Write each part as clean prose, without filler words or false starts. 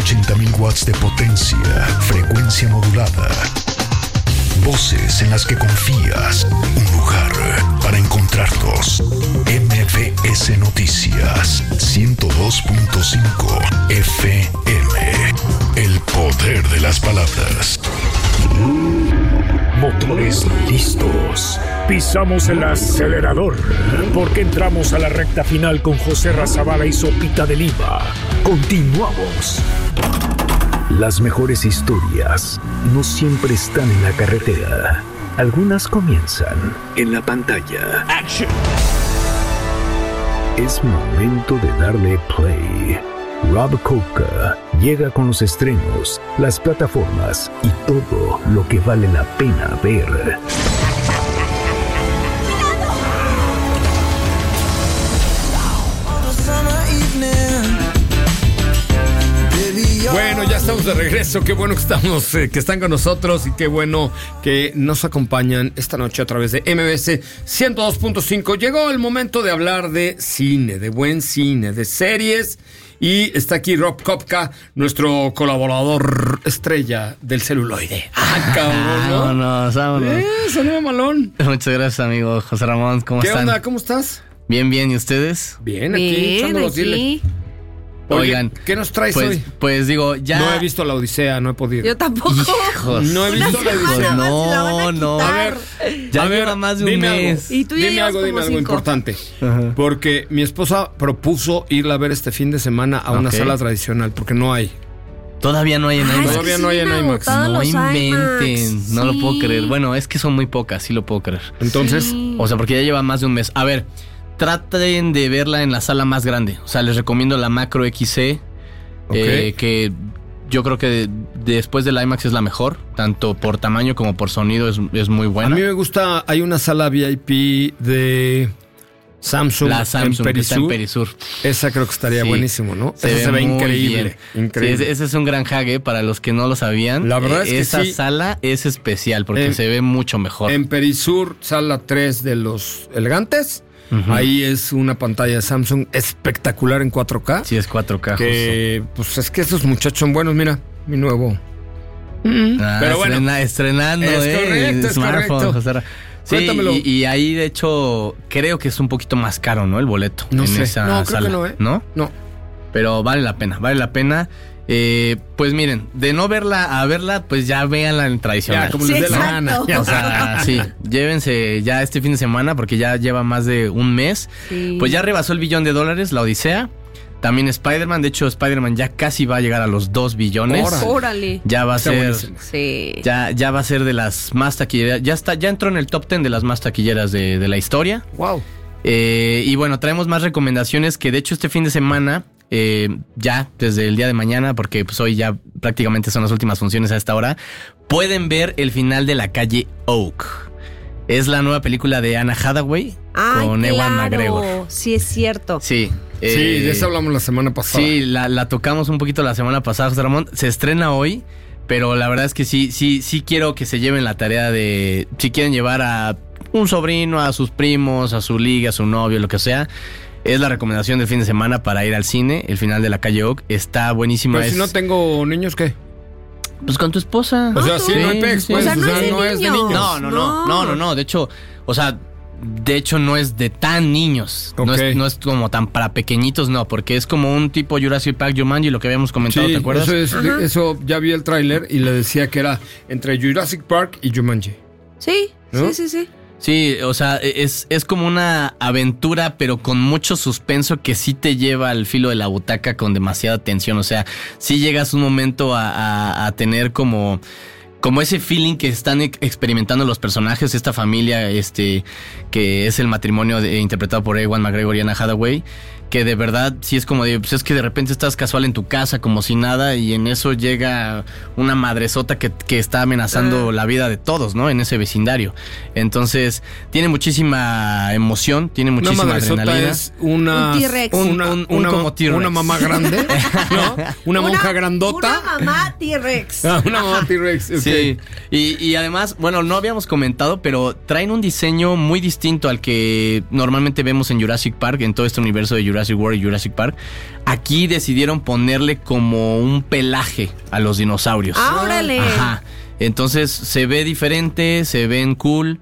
80,000 watts de potencia, frecuencia modulada. Voces en las que confías. Un lugar para encontrarnos. MBS Noticias 102.5 FM. El poder de las palabras. Motores listos. Pisamos el acelerador porque entramos a la recta final con José Razabala y Sopita de Lima. Continuamos. Las mejores historias no siempre están en la carretera. Algunas comienzan en la pantalla. ¡Action! Es momento de darle play. Rob Coca llega con los estrenos, las plataformas y todo lo que vale la pena ver. Bueno, ya estamos de regreso. Qué bueno que estamos, que están con nosotros y qué bueno que nos acompañan esta noche a través de MBS 102.5. Llegó el momento de hablar de cine, de buen cine, de series. Y está aquí Rob Kopka, nuestro colaborador estrella del celuloide. ¡Ah, cabrón! Vámonos. Salió malón. Muchas gracias, amigo José Ramón. ¿Cómo están? ¿Qué onda? ¿Cómo estás? Bien, ¿y ustedes? Bien, aquí echándolos, dile. Oigan, ¿qué nos traes hoy? Pues digo, ya... No he visto La Odisea, no he podido. Yo tampoco. Hijos. No he visto La Odisea. No. A ver, ya lleva más de un mes. Y tú ya dime algo importante. Ajá. Porque mi esposa propuso irla a ver este fin de semana a una sala tradicional, porque no hay. Todavía no hay en IMAX. Todavía no hay en IMAX. No inventen, IMAX. no lo puedo creer. Bueno, es que son muy pocas, sí lo puedo creer. Entonces, O sea, porque ya lleva más de un mes. A ver, traten de verla en la sala más grande. O sea, les recomiendo la Macro XC. Que yo creo que después del IMAX es la mejor, tanto por tamaño como por sonido es muy buena. A mí me gusta, hay una sala VIP de Samsung, La Samsung que está en Perisur. Esa creo que estaría buenísimo, ¿no? Se ve increíble. Increíble. Sí, ese es un gran hack, para los que no lo sabían. La verdad es que esa sí. sala es especial porque se ve mucho mejor. En Perisur, sala 3 de los elegantes. Uh-huh. Ahí es una pantalla de Samsung espectacular en 4K. Sí, es 4K. Que, pues es que esos muchachos son buenos, mira, mi nuevo. Pero bueno, estrenando, es smartphone, correcto. José. Sí, Cuéntamelo. y ahí de hecho creo que es un poquito más caro, ¿no? El boleto. No en sé. esa No, creo sala, que no, ¿eh? ¿No? No. Pero vale la pena. Pues miren, de no verla a verla, pues ya véanla en tradicional. Ya, como les dé la gana. O sea, sí, llévense ya este fin de semana porque ya lleva más de un mes. Sí. Pues ya rebasó el $1 billón, La Odisea. También Spider-Man, de hecho Spider-Man ya casi va a llegar a los 2 billones. Órale. Ya va a Está ser buenísimo. Sí. ya va a ser de las más taquilleras. Ya entró en el top 10 de las más taquilleras de la historia. Wow. Y bueno, traemos más recomendaciones que de hecho este fin de semana, ya desde el día de mañana, porque pues hoy ya prácticamente son las últimas funciones a esta hora, pueden ver el final de La Calle Oak. Es la nueva película de Anna Hathaway con Ewan McGregor. Sí, es cierto. Sí. Sí, de eso hablamos la semana pasada. Sí, la tocamos un poquito la semana pasada, José Ramón. Se estrena hoy, pero la verdad es que sí quiero que se lleven la tarea de... Si quieren llevar a un sobrino, a sus primos, a su liga, a su novio, lo que sea... Es la recomendación del fin de semana para ir al cine. El final de La Calle Oak está buenísima. Pero si no tengo niños, ¿qué? Pues con tu esposa. O sea, sí, no hay pex, pues. O sea, no es de niños. No. De hecho, no es de tan niños. Okay. No es como tan para pequeñitos, no. Porque es como un tipo Jurassic Park, Jumanji, lo que habíamos comentado, Sí, ¿te acuerdas? eso ya vi el tráiler y le decía que era entre Jurassic Park y Jumanji. Sí, ¿No? sí. Sí, o sea, es como una aventura, pero con mucho suspenso que sí te lleva al filo de la butaca con demasiada tensión. O sea, sí llegas un momento a tener como ese feeling que están experimentando los personajes, esta familia, que es el matrimonio interpretado por Ewan McGregor y Anna Hathaway, que de verdad sí es como de, pues es que de repente estás casual en tu casa como si nada y en eso llega una madresota que está amenazando la vida de todos, ¿no? En ese vecindario. Entonces, tiene muchísima emoción, tiene muchísima adrenalina. Es una un T-Rex. Como T-Rex. Una mamá grande, ¿no? Una monja grandota. Una mamá T-Rex. Una mamá T-Rex, ok. Sí, y además, bueno, no habíamos comentado, pero traen un diseño muy distinto al que normalmente vemos en Jurassic Park, en todo este universo de Jurassic Jurassic World y Jurassic Park. Aquí decidieron ponerle como un pelaje a los dinosaurios. ¡Órale! Ajá. Entonces se ve diferente, se ven cool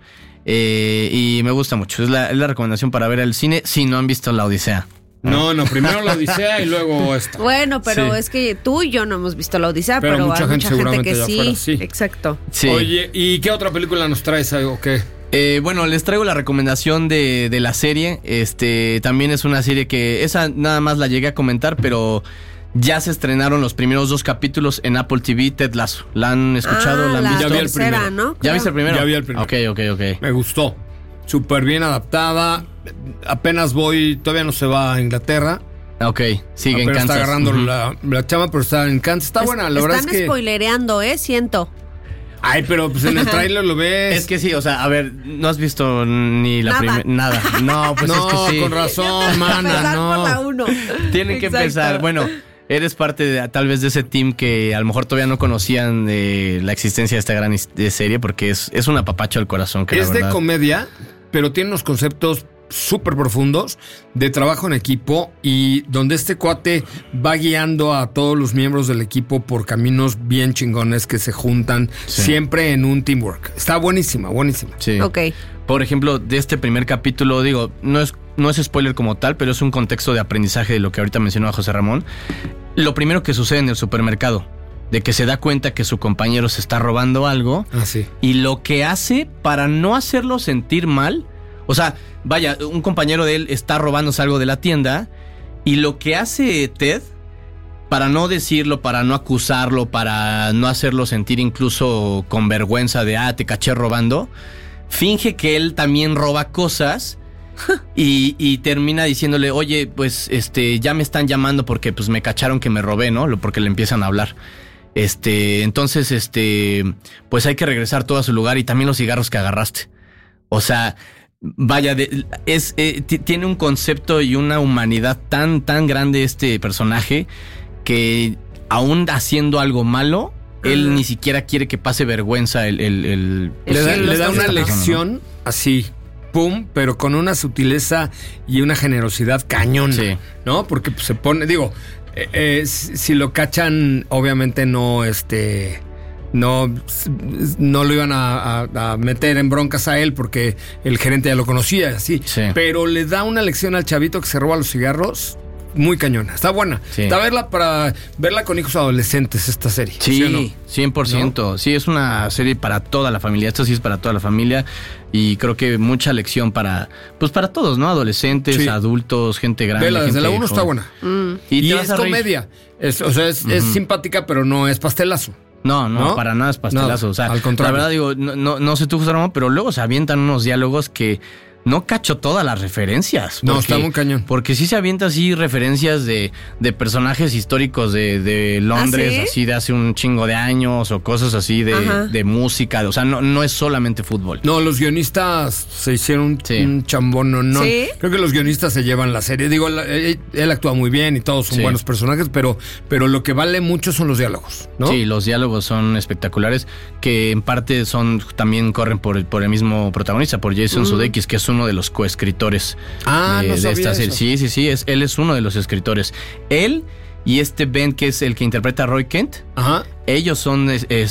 y me gusta mucho. Es la recomendación para ver al cine si no han visto La Odisea. No, primero La Odisea y luego esta. Bueno, pero Sí. es que tú y yo no hemos visto La Odisea, Pero pero mucha hay gente mucha gente seguramente que allá sí. afuera, sí. Exacto. Sí. Oye, ¿y qué otra película nos traes o qué? Bueno, les traigo la recomendación de la serie. También es una serie que esa nada más la llegué a comentar, pero ya se estrenaron los primeros 2 capítulos en Apple TV, Ted Lasso. ¿La han escuchado? ¿La han la visto? Ya vi el tercera, primero. ¿no? ¿Ya viste el primero? Ya vi el primero. Ok. Me gustó. Súper bien adaptada. Apenas todavía no se va a Inglaterra. Ok, sigue en Apenas Kansas. está agarrando Ujú. la chama, pero está en Kansas. Está buena, la verdad es Están que... spoilereando, siento. Ay, pero pues en el tráiler lo ves. Es que sí, o sea, a ver, no has visto ni la Nada. primera. Nada. No, pues no, es que sí. con razón, mana, Empezar por la no. 1. Tienen que Exacto. empezar. Bueno, eres parte de, tal vez de ese team que a lo mejor todavía no conocían la existencia de esta gran serie porque es un apapacho al corazón. Que Es la de verdad, comedia, pero tiene unos conceptos súper profundos de trabajo en equipo y donde este cuate va guiando a todos los miembros del equipo por caminos bien chingones que se juntan Sí. siempre en un teamwork. Está buenísima. Sí. Ok. Por ejemplo, de este primer capítulo, digo, no es spoiler como tal, pero es un contexto de aprendizaje de lo que ahorita mencionó a José Ramón. Lo primero que sucede en el supermercado, de que se da cuenta que su compañero se está robando algo Así. y lo que hace para no hacerlo sentir mal, o sea, vaya, un compañero de él está robándose algo de la tienda y lo que hace Ted, para no decirlo, para no acusarlo, para no hacerlo sentir incluso con vergüenza de, te caché robando, finge que él también roba cosas y termina diciéndole, oye, pues ya me están llamando porque pues me cacharon que me robé, ¿no? Porque le empiezan a hablar. Entonces, pues hay que regresar todo a su lugar y también los cigarros que agarraste. O sea, vaya, tiene un concepto y una humanidad tan grande este personaje que aún haciendo algo malo, él ni siquiera quiere que pase vergüenza Le da una lección así, pum, pero con una sutileza y una generosidad cañona, Sí. ¿no? Porque pues, se pone, digo, si lo cachan, obviamente no lo iban a meter en broncas a él porque el gerente ya lo conocía, así. Sí. Pero le da una lección al chavito que se roba los cigarros muy cañona. Está buena. Sí. Está para verla con hijos adolescentes esta serie. Sí, o no? 100%. Sí, es una serie para toda la familia. Esto sí es para toda la familia. Y creo que mucha lección para todos, ¿no? Adolescentes, Sí. adultos, gente grande. Vela, desde gente la 1 está joven. buena. Y te Y vas es a reír. comedia. Es simpática, pero no es pastelazo. No, ¿No? para nada es pastelazo. No, o sea, al contrario. la verdad digo, no sé tú, José Ramón, pero luego se avientan unos diálogos que no cacho todas las referencias. No, está muy cañón. Porque sí se avienta así referencias de personajes históricos de Londres, ¿Ah, sí? así de hace un chingo de años o cosas así Ajá. de música. O sea, no es solamente fútbol. No, los guionistas se hicieron Sí. un chambón. No. ¿Sí? Creo que los guionistas se llevan la serie. Digo, él actúa muy bien y todos son Sí. buenos personajes, pero lo que vale mucho son los diálogos, ¿no? Sí, los diálogos son espectaculares, que en parte también corren por el mismo protagonista, por Jason Sudeikis, que es uno de los coescritores Ah, no de sabía esta serie. eso. Sí, él es uno de los escritores. Él y Ben, que es el que interpreta a Roy Kent, Ajá. ellos son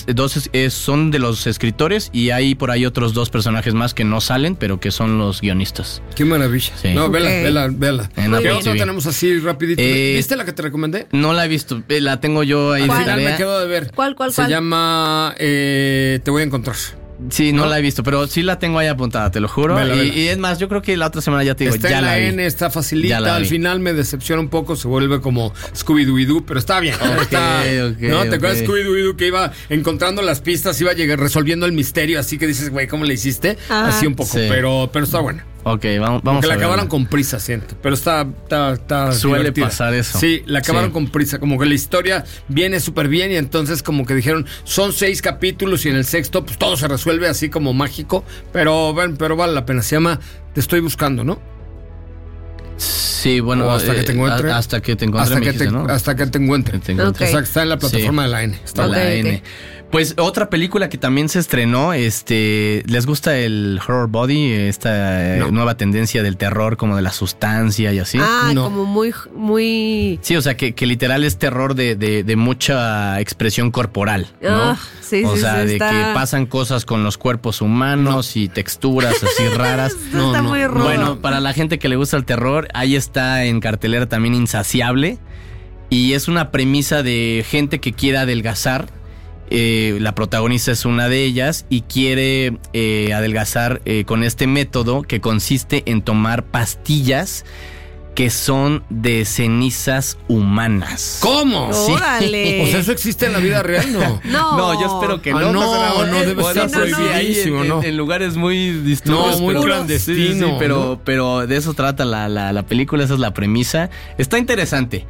son de los escritores y hay por ahí otros 2 personajes más que no salen, pero que son los guionistas. Qué maravilla. Sí. No, Ok. vela. En ¿Qué Apple otra TV. tenemos así rapidito? ¿Viste la que te recomendé? No la he visto, la tengo yo ahí Al de final tarea. me quedo de ver. ¿Cuál? Se llama Te voy a encontrar. Sí, no la he visto, pero sí la tengo ahí apuntada, te lo juro. Vela. Y es más, yo creo que la otra semana ya te digo, Está ya en la la vi. N, está Ya facilita. la Al vi. final me decepciona un poco, se vuelve como Scooby-Doo, pero está bien. Ok, ¿No? ¿Te acuerdas de ok. Scooby-Doo que iba encontrando las pistas, iba resolviendo el misterio? Así que dices, güey, ¿cómo le hiciste? Ajá. Así un poco, Sí. pero está buena. Ok, vamos Aunque a la verla. acabaron con prisa, siento. Pero está Suele divertida. pasar eso. Sí, la acabaron Sí. con prisa. Como que la historia viene súper bien y entonces como que dijeron, son 6 capítulos y en el 6º pues todo se resuelve así como mágico. Pero vale la pena. Se llama Te estoy buscando, ¿no? Sí, bueno, O hasta que te encuentre. Hasta que te encuentre, Hasta que te encuentre. Ok. O sea, que está en la plataforma de la N. Está Ok, la ok. N. Pues otra película que también se estrenó, ¿les gusta el horror body? Esta nueva tendencia del terror, como de la sustancia y así. No. Como muy... Sí, o sea, que literal es terror de mucha expresión corporal, ¿no? Ah, sí, o sí, sea, sí, de está- que pasan cosas con los cuerpos humanos y texturas así raras. Esto está muy rudo. Bueno, para la gente que le gusta el terror, ahí está en cartelera también Insaciable. Y es una premisa de gente que quiere adelgazar. La protagonista es una de ellas y quiere adelgazar con este método que consiste en tomar pastillas que son de cenizas humanas. ¿Cómo? ¡Órale! O sea, ¿eso existe en la vida real? No. No. yo espero que Ah, no. no, debe estar prohibidísimo, ¿no? En lugares muy disturbios. No, muy pero- clandestino, sí, pero, ¿no? pero de eso trata la película, esa es la premisa. Está interesante.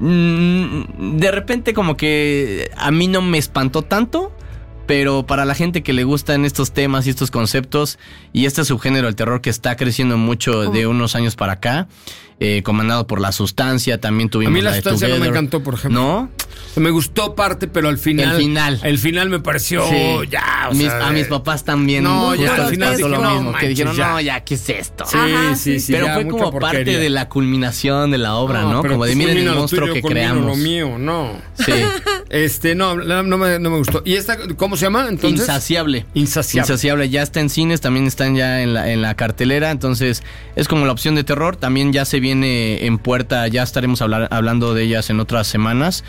De repente como que a mí no me espantó tanto, pero para la gente que le gustan estos temas y estos conceptos y este subgénero del terror que está creciendo mucho de unos años para acá, comandado por La Sustancia, también A tuvimos mí la de sustancia no me Together. encantó, por ejemplo. ¿No? Me gustó parte, pero al final. El final me pareció Sí. ya. O sea, A mis papás también. No, justo ya al les final pasó dije, lo no mismo. Que manches, dijeron, ya. no, ya, ¿qué es esto? Sí, Ajá, sí, Pero ya, fue mucha como parte porquería. de la culminación de la obra, ¿no? pero Como de tú miren el culmina lo monstruo tuyo, que culmina creamos. Lo mío, no. Sí. No me gustó. ¿Y esta, cómo se llama entonces? Insaciable. Insaciable. Ya está en cines, también están ya en la cartelera, entonces es como la opción de terror, también ya se viene en puerta, ya estaremos hablando de ellas en otras semanas.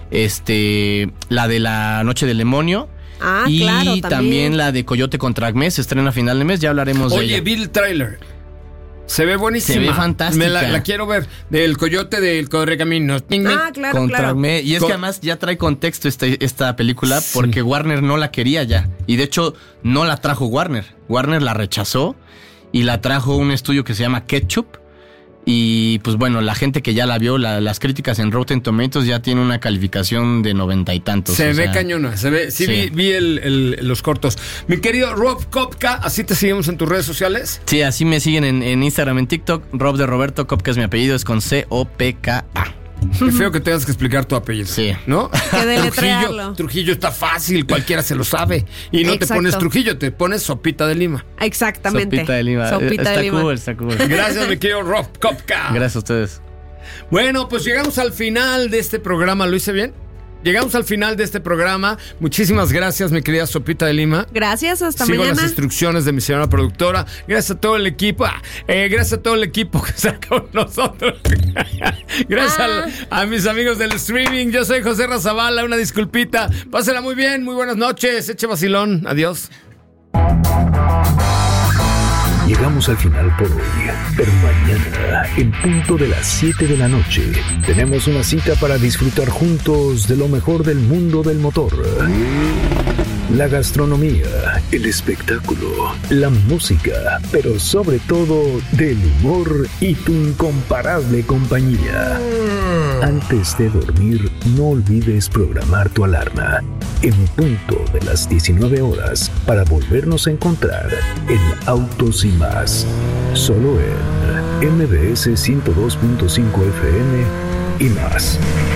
La de La Noche del Demonio. Ah, y claro, también la de Coyote contra Acme, se estrena a final de mes, ya hablaremos de Oye, ella. vi el tráiler. Se ve buenísima. Se ve fantástica. La quiero ver. Del Coyote del Correcaminos. Ah, claro, Contra claro. Acme. Y es que además ya trae contexto esta película porque Warner no la quería ya. Y de hecho no la trajo Warner. Warner la rechazó y la trajo un estudio que se llama Ketchup. Y pues bueno, la gente que ya la vio, las críticas en Rotten Tomatoes ya tiene una calificación de 90 y tantos. Se ve cañona, se ve. Sí, sí. vi los cortos. Mi querido Rob Kopka, ¿así te seguimos en tus redes sociales? Sí, así me siguen en Instagram, en TikTok. Rob de Roberto, Kopka es mi apellido, es con C-O-P-K-A. Qué feo que tengas que explicar tu apellido. Sí. ¿No? Que deletrearlo. Trujillo está fácil, cualquiera se lo sabe. Y no te Exacto. pones Trujillo, te pones Sopita de Lima. Exactamente. Sopita de Lima. Sopita de Lima. Está cool. Gracias, mi querido Rob Kopka. Gracias a ustedes. Bueno, pues llegamos al final de este programa. ¿Lo hice bien? Llegamos al final de este programa. Muchísimas gracias, mi querida Sopita de Lima. Gracias, hasta Sigo mañana. las instrucciones de mi señora productora. Gracias a todo el equipo. Gracias a todo el equipo que está con nosotros. Gracias a mis amigos del streaming. Yo soy José Razabala. Una disculpita. Pásela muy bien. Muy buenas noches. Eche vacilón. Adiós. Llegamos al final por hoy, pero mañana, en punto de las 7 de la noche, tenemos una cita para disfrutar juntos de lo mejor del mundo del motor. La gastronomía, el espectáculo, la música, pero sobre todo del humor y tu incomparable compañía. Antes de dormir, no olvides programar tu alarma en punto de las 19 horas para volvernos a encontrar en Autos y Más, solo en MBS 102.5 FM y más.